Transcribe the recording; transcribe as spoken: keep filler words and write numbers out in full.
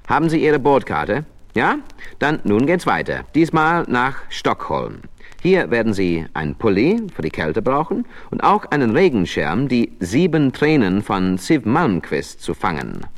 Haben Sie Ihre Bordkarte? Ja? Dann nun geht's weiter. Diesmal nach Stockholm. Hier werden Sie ein Pulli für die Kälte brauchen und auch einen Regenschirm, die sieben Tränen von Siw Malmkvist zu fangen.